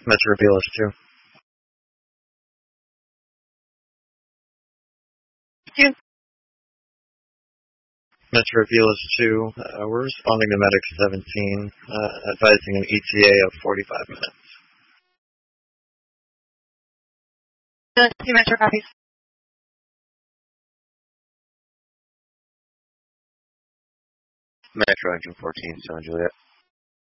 Metro PLS 2. Yeah. Metro PLS 2, we're responding to Medic 17, advising an ETA of 45 minutes. Two Metro copies. Metro Engine 14, San Juliet.